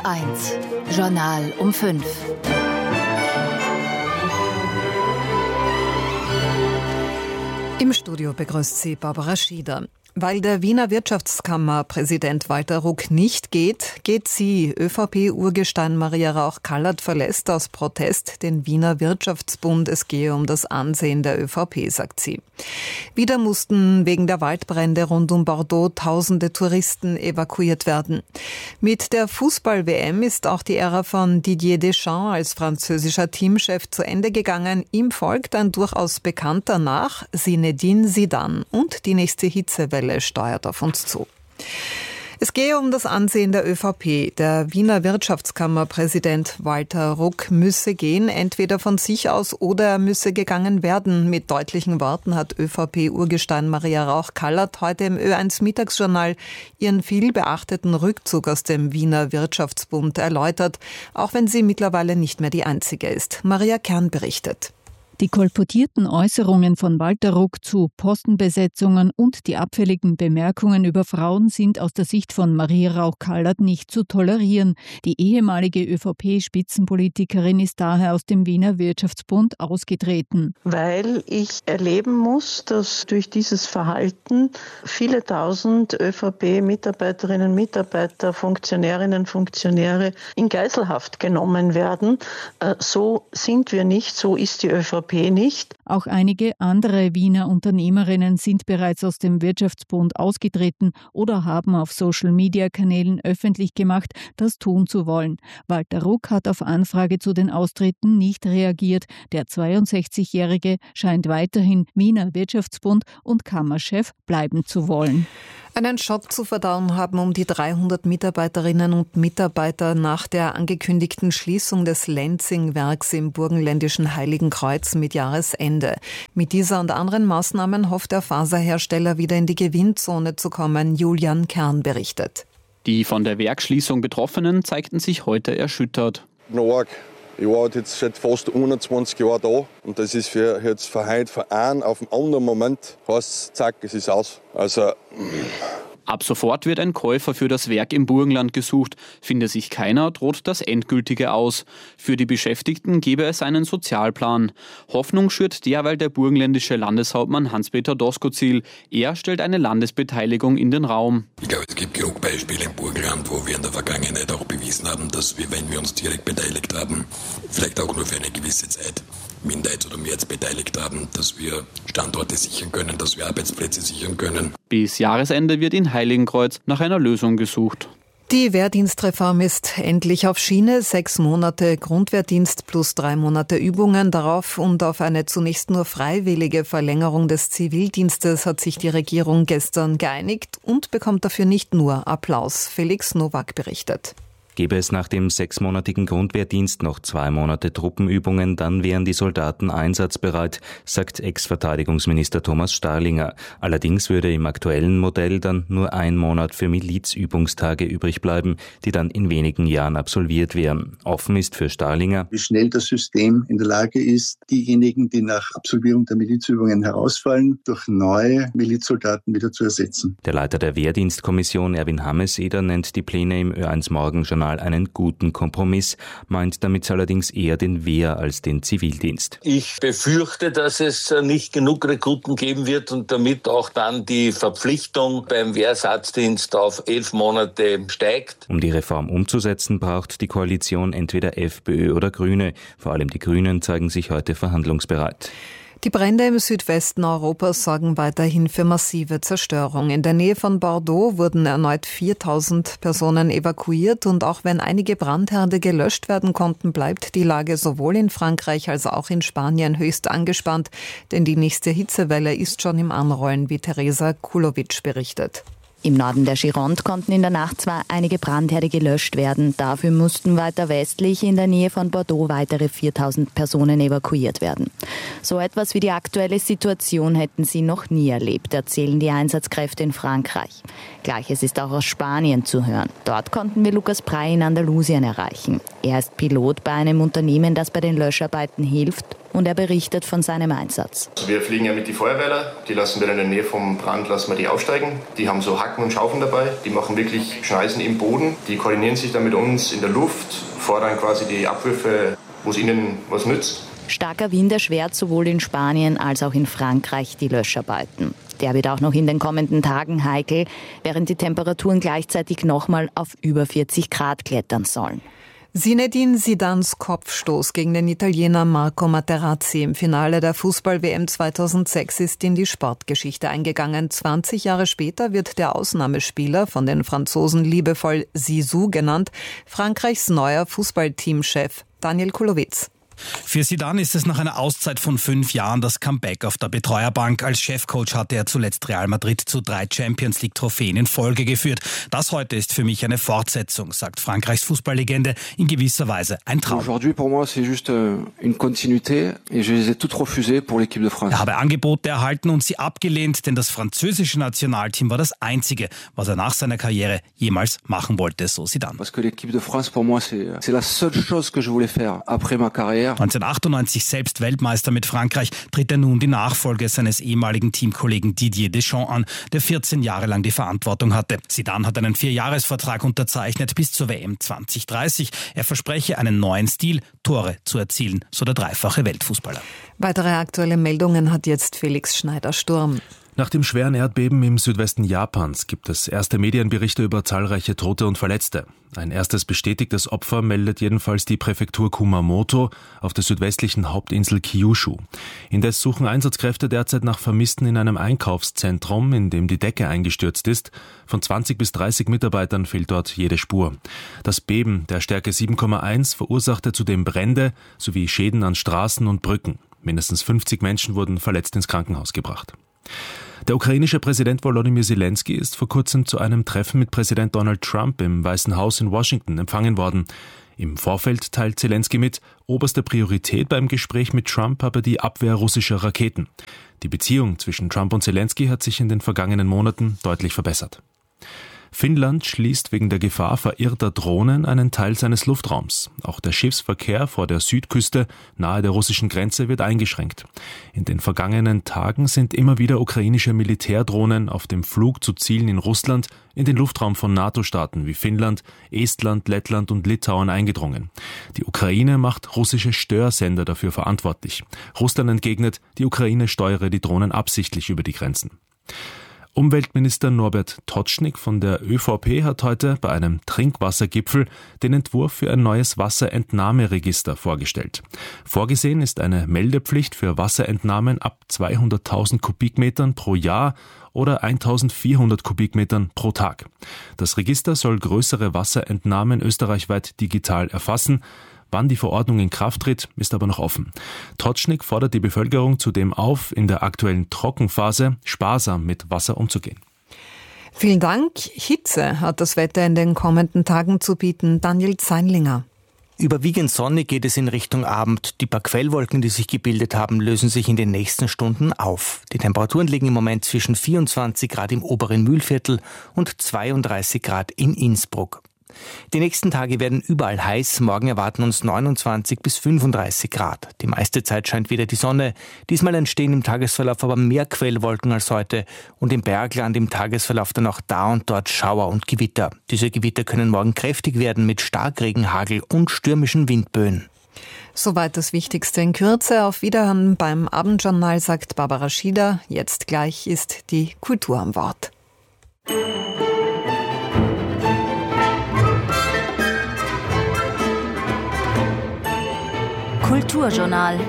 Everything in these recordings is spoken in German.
HR1 Journal um 5. Im Studio begrüßt sie Barbara Schieder. Weil der Wiener Wirtschaftskammerpräsident Walter Ruck nicht geht, geht sie. ÖVP-Urgestein Maria Rauch-Kallert verlässt aus Protest den Wiener Wirtschaftsbund. Es gehe um das Ansehen der ÖVP, sagt sie. Wieder mussten wegen der Waldbrände rund um Bordeaux tausende Touristen evakuiert werden. Mit der Fußball-WM ist auch die Ära von Didier Deschamps als französischer Teamchef zu Ende gegangen. Ihm folgt ein durchaus bekannter nach, Zinedine Zidane. Und die nächste Hitzewelle steuert auf uns zu. Es gehe um das Ansehen der ÖVP. Der Wiener Wirtschaftskammerpräsident Walter Ruck müsse gehen, entweder von sich aus oder er müsse gegangen werden. Mit deutlichen Worten hat ÖVP-Urgestein Maria Rauch-Kallert heute im Ö1 Mittagsjournal ihren viel beachteten Rückzug aus dem Wiener Wirtschaftsbund erläutert, auch wenn sie mittlerweile nicht mehr die einzige ist. Maria Kern berichtet. Die kolportierten Äußerungen von Walter Ruck zu Postenbesetzungen und die abfälligen Bemerkungen über Frauen sind aus der Sicht von Maria Rauch-Kallert nicht zu tolerieren. Die ehemalige ÖVP-Spitzenpolitikerin ist daher aus dem Wiener Wirtschaftsbund ausgetreten. Weil ich erleben muss, dass durch dieses Verhalten viele tausend ÖVP-Mitarbeiterinnen, Mitarbeiter, Funktionärinnen, Funktionäre in Geiselhaft genommen werden. So sind wir nicht, so ist die ÖVP nicht. Auch einige andere Wiener Unternehmerinnen sind bereits aus dem Wirtschaftsbund ausgetreten oder haben auf Social-Media-Kanälen öffentlich gemacht, das tun zu wollen. Walter Ruck hat auf Anfrage zu den Austritten nicht reagiert. Der 62-Jährige scheint weiterhin Wiener Wirtschaftsbund und Kammerchef bleiben zu wollen. Einen Schock zu verdauen haben um die 300 Mitarbeiterinnen und Mitarbeiter nach der angekündigten Schließung des Lenzing-Werks im burgenländischen Heiligenkreuz mit Jahresende. Mit dieser und anderen Maßnahmen hofft der Faserhersteller wieder in die Gewinnzone zu kommen. Julian Kern berichtet. Die von der Werksschließung Betroffenen zeigten sich heute erschüttert. Ich war jetzt seit fast 21 Jahren da und das ist für heute von einem auf den anderen Moment, heißt zack, es ist aus. Also ab sofort wird ein Käufer für das Werk im Burgenland gesucht. Finde sich keiner, droht das Endgültige aus. Für die Beschäftigten gebe es einen Sozialplan. Hoffnung schürt derweil der burgenländische Landeshauptmann Hans-Peter Doskozil. Er stellt eine Landesbeteiligung in den Raum. Ich glaube, es gibt genug Beispiele im Burgenland, wo wir in der Vergangenheit auch bewiesen haben, dass wir, wenn wir uns direkt beteiligt haben, vielleicht auch nur für eine gewisse Zeit Minderheits- oder Mehrheitsbeteiligt haben, dass wir Standorte sichern können, dass wir Arbeitsplätze sichern können. Bis Jahresende wird in Heiligenkreuz nach einer Lösung gesucht. Die Wehrdienstreform ist endlich auf Schiene. 6 Monate Grundwehrdienst plus 3 Monate Übungen. Darauf und auf eine zunächst nur freiwillige Verlängerung des Zivildienstes hat sich die Regierung gestern geeinigt und bekommt dafür nicht nur Applaus. Felix Nowak berichtet. Gäbe es nach dem 6-monatigen Grundwehrdienst noch 2 Monate Truppenübungen, dann wären die Soldaten einsatzbereit, sagt Ex-Verteidigungsminister Thomas Starlinger. Allerdings würde im aktuellen Modell dann nur 1 Monat für Milizübungstage übrig bleiben, die dann in wenigen Jahren absolviert wären. Offen ist für Starlinger, wie schnell das System in der Lage ist, diejenigen, die nach Absolvierung der Milizübungen herausfallen, durch neue Milizsoldaten wieder zu ersetzen. Der Leiter der Wehrdienstkommission, Erwin Hameseder, nennt die Pläne im Ö1 Morgenjournal einen guten Kompromiss, meint damit allerdings eher den Wehr- als den Zivildienst. Ich befürchte, dass es nicht genug Rekruten geben wird und damit auch dann die Verpflichtung beim Wehrersatzdienst auf 11 Monate steigt. Um die Reform umzusetzen, braucht die Koalition entweder FPÖ oder Grüne. Vor allem die Grünen zeigen sich heute verhandlungsbereit. Die Brände im Südwesten Europas sorgen weiterhin für massive Zerstörung. In der Nähe von Bordeaux wurden erneut 4000 Personen evakuiert und auch wenn einige Brandherde gelöscht werden konnten, bleibt die Lage sowohl in Frankreich als auch in Spanien höchst angespannt, denn die nächste Hitzewelle ist schon im Anrollen, wie Teresa Kulovic berichtet. Im Norden der Gironde konnten in der Nacht zwar einige Brandherde gelöscht werden, dafür mussten weiter westlich in der Nähe von Bordeaux weitere 4000 Personen evakuiert werden. So etwas wie die aktuelle Situation hätten sie noch nie erlebt, erzählen die Einsatzkräfte in Frankreich. Gleiches ist auch aus Spanien zu hören. Dort konnten wir Lucas Prey in Andalusien erreichen. Er ist Pilot bei einem Unternehmen, das bei den Löscharbeiten hilft und er berichtet von seinem Einsatz. Wir fliegen ja mit den Feuerwehrler, die lassen wir in der Nähe vom Brand, lassen wir die aufsteigen. Die haben so Hacken und Schaufeln dabei, die machen wirklich Schneisen im Boden. Die koordinieren sich dann mit uns in der Luft, fordern quasi die Abwürfe, wo es ihnen was nützt. Starker Wind erschwert sowohl in Spanien als auch in Frankreich die Löscharbeiten. Der wird auch noch in den kommenden Tagen heikel, während die Temperaturen gleichzeitig nochmal auf über 40 Grad klettern sollen. Zinedine Zidans Kopfstoß gegen den Italiener Marco Materazzi im Finale der Fußball-WM 2006 ist in die Sportgeschichte eingegangen. 20 Jahre später wird der Ausnahmespieler, von den Franzosen liebevoll Zizou genannt, Frankreichs neuer Fußballteamchef. Daniel Kulowitz. Für Zidane ist es nach einer Auszeit von 5 Jahren das Comeback auf der Betreuerbank. Als Chefcoach hatte er zuletzt Real Madrid zu 3 Champions-League-Trophäen in Folge geführt. Das heute ist für mich eine Fortsetzung, sagt Frankreichs Fußballlegende, in gewisser Weise ein Traum. Aujourd'hui pour moi c'est juste une continuité et je les ai toutes refusées pour l'équipe de France. Er habe Angebote erhalten und sie abgelehnt, denn das französische Nationalteam war das einzige, was er nach seiner Karriere jemals machen wollte, so Zidane. Parce que l'équipe de France pour moi c'est la seule chose que je voulais faire après ma carrière. 1998 selbst Weltmeister mit Frankreich, tritt er nun die Nachfolge seines ehemaligen Teamkollegen Didier Deschamps an, der 14 Jahre lang die Verantwortung hatte. Zidane hat einen 4-Jahres-Vertrag unterzeichnet bis zur WM 2030. Er verspreche einen neuen Stil, Tore zu erzielen, so der dreifache Weltfußballer. Weitere aktuelle Meldungen hat jetzt Felix Schneider-Sturm. Nach dem schweren Erdbeben im Südwesten Japans gibt es erste Medienberichte über zahlreiche Tote und Verletzte. Ein erstes bestätigtes Opfer meldet jedenfalls die Präfektur Kumamoto auf der südwestlichen Hauptinsel Kyushu. Indes suchen Einsatzkräfte derzeit nach Vermissten in einem Einkaufszentrum, in dem die Decke eingestürzt ist. Von 20 bis 30 Mitarbeitern fehlt dort jede Spur. Das Beben der Stärke 7,1 verursachte zudem Brände sowie Schäden an Straßen und Brücken. Mindestens 50 Menschen wurden verletzt ins Krankenhaus gebracht. Der ukrainische Präsident Volodymyr Zelensky ist vor kurzem zu einem Treffen mit Präsident Donald Trump im Weißen Haus in Washington empfangen worden. Im Vorfeld teilt Zelensky mit, oberste Priorität beim Gespräch mit Trump habe die Abwehr russischer Raketen. Die Beziehung zwischen Trump und Zelensky hat sich in den vergangenen Monaten deutlich verbessert. Finnland schließt wegen der Gefahr verirrter Drohnen einen Teil seines Luftraums. Auch der Schiffsverkehr vor der Südküste nahe der russischen Grenze wird eingeschränkt. In den vergangenen Tagen sind immer wieder ukrainische Militärdrohnen auf dem Flug zu Zielen in Russland in den Luftraum von NATO-Staaten wie Finnland, Estland, Lettland und Litauen eingedrungen. Die Ukraine macht russische Störsender dafür verantwortlich. Russland entgegnet, die Ukraine steuere die Drohnen absichtlich über die Grenzen. Umweltminister Norbert Totschnig von der ÖVP hat heute bei einem Trinkwassergipfel den Entwurf für ein neues Wasserentnahmeregister vorgestellt. Vorgesehen ist eine Meldepflicht für Wasserentnahmen ab 200.000 Kubikmetern pro Jahr oder 1.400 Kubikmetern pro Tag. Das Register soll größere Wasserentnahmen österreichweit digital erfassen. Wann die Verordnung in Kraft tritt, ist aber noch offen. Totschnig fordert die Bevölkerung zudem auf, in der aktuellen Trockenphase sparsam mit Wasser umzugehen. Vielen Dank. Hitze hat das Wetter in den kommenden Tagen zu bieten. Daniel Zeinlinger. Überwiegend sonnig geht es in Richtung Abend. Die paar Quellwolken, die sich gebildet haben, lösen sich in den nächsten Stunden auf. Die Temperaturen liegen im Moment zwischen 24 Grad im oberen Mühlviertel und 32 Grad in Innsbruck. Die nächsten Tage werden überall heiß. Morgen erwarten uns 29 bis 35 Grad. Die meiste Zeit scheint wieder die Sonne. Diesmal entstehen im Tagesverlauf aber mehr Quellwolken als heute. Und im Bergland im Tagesverlauf dann auch da und dort Schauer und Gewitter. Diese Gewitter können morgen kräftig werden mit Starkregen, Hagel und stürmischen Windböen. Soweit das Wichtigste in Kürze. Auf Wiederhören beim Abendjournal, sagt Barbara Schieder. Jetzt gleich ist die Kultur am Wort. Kulturjournal.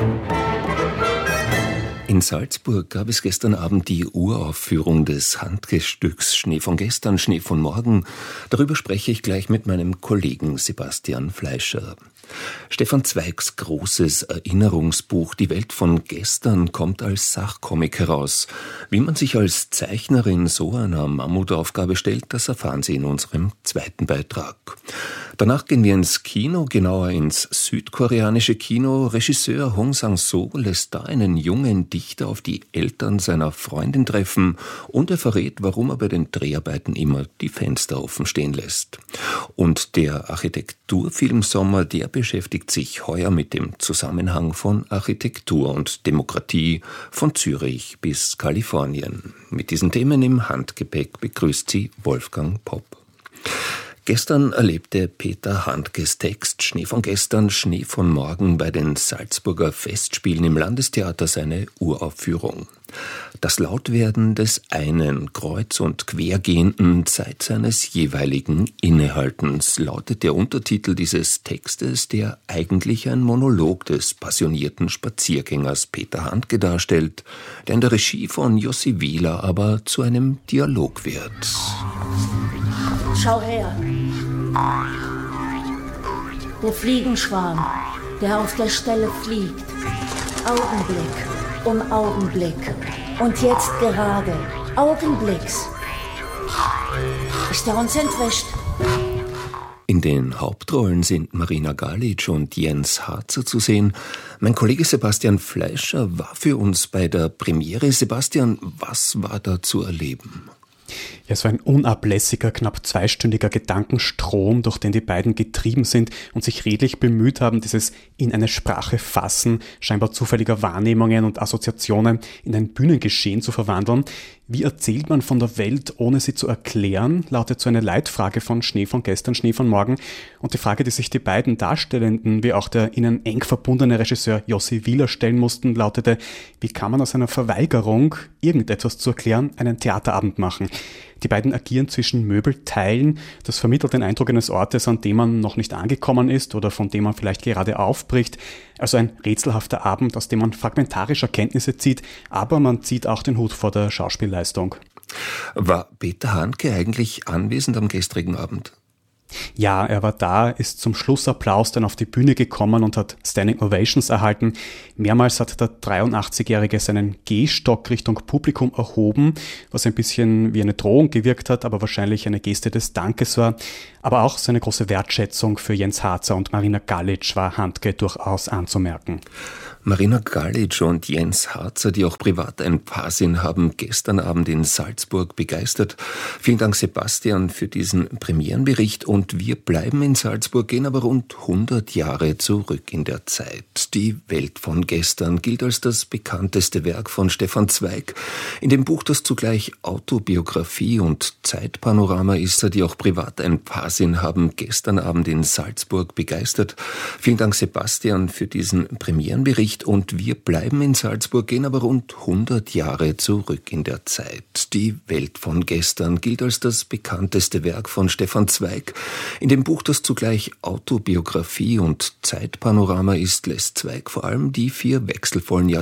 In Salzburg gab es gestern Abend die Uraufführung des Handgestücks Schnee von gestern, Schnee von morgen. Darüber spreche ich gleich mit meinem Kollegen Sebastian Fleischer. Stefan Zweigs großes Erinnerungsbuch Die Welt von gestern kommt als Sachcomic heraus. Wie man sich als Zeichnerin so einer Mammutaufgabe stellt, das erfahren Sie in unserem zweiten Beitrag. Danach gehen wir ins Kino, genauer ins südkoreanische Kino. Regisseur Hong Sang-soo lässt da einen jungen Dichter auf die Eltern seiner Freundin treffen und er verrät, warum er bei den Dreharbeiten immer die Fenster offen stehen lässt. Und der Architekturfilm Sommer, der beschäftigt sich heuer mit dem Zusammenhang von Architektur und Demokratie von Zürich bis Kalifornien. Mit diesen Themen im Handgepäck begrüßt sie Wolfgang Popp. Gestern erlebte Peter Handkes Text Schnee von gestern, Schnee von morgen bei den Salzburger Festspielen im Landestheater seine Uraufführung. Das Lautwerden des einen kreuz- und quergehenden Zeit seines jeweiligen Innehaltens lautet der Untertitel dieses Textes, der eigentlich ein Monolog des passionierten Spaziergängers Peter Handke darstellt, der in der Regie von Jussi Wieler aber zu einem Dialog wird. Schau her. Der Fliegenschwarm, der auf der Stelle fliegt. Augenblick um Augenblick. Und jetzt gerade. Augenblicks. Ist er uns entwischt? In den Hauptrollen sind Marina Galic und Jens Harzer zu sehen. Mein Kollege Sebastian Fleischer war für uns bei der Premiere. Sebastian, was war da zu erleben? Ja, es war ein unablässiger, knapp 2-stündiger Gedankenstrom, durch den die beiden getrieben sind und sich redlich bemüht haben, dieses in eine Sprache fassen, scheinbar zufälliger Wahrnehmungen und Assoziationen in ein Bühnengeschehen zu verwandeln. Wie erzählt man von der Welt, ohne sie zu erklären, lautet so eine Leitfrage von Schnee von gestern, Schnee von morgen. Und die Frage, die sich die beiden Darstellenden, wie auch der ihnen eng verbundene Regisseur Jussi Wieler stellen mussten, lautete: Wie kann man aus einer Verweigerung, irgendetwas zu erklären, einen Theaterabend machen? Die beiden agieren zwischen Möbelteilen. Das vermittelt den Eindruck eines Ortes, an dem man noch nicht angekommen ist oder von dem man vielleicht gerade aufbricht. Also ein rätselhafter Abend, aus dem man fragmentarische Erkenntnisse zieht, aber man zieht auch den Hut vor der Schauspielleistung. War Peter Handke eigentlich anwesend am gestrigen Abend? Ja, er war da, ist zum Schlussapplaus dann auf die Bühne gekommen und hat Standing Ovations erhalten. Mehrmals hat der 83-Jährige seinen Gehstock Richtung Publikum erhoben, was ein bisschen wie eine Drohung gewirkt hat, aber wahrscheinlich eine Geste des Dankes war. Aber auch seine große Wertschätzung für Jens Harzer und Marina Galic war Handke durchaus anzumerken. Marina Galic und Jens Harzer, die auch privat ein Paar sind, haben gestern Abend in Salzburg begeistert. Vielen Dank, Sebastian, für diesen Premierenbericht. Und wir bleiben in Salzburg, gehen aber rund 100 Jahre zurück in der Zeit. Die Welt von gestern gilt als das bekannteste Werk von Stefan Zweig. In dem Buch, das zugleich Autobiografie und Zeitpanorama ist, die auch privat ein Paar sind, haben gestern Abend in Salzburg begeistert. Vielen Dank, Sebastian, für diesen Premierenbericht. Und wir bleiben in Salzburg, gehen aber rund 100 Jahre zurück in der Zeit. Die Welt von gestern gilt als das bekannteste Werk von Stefan Zweig. In dem Buch, das zugleich Autobiografie und Zeitpanorama ist, lässt Zweig vor allem die 4 wechselvollen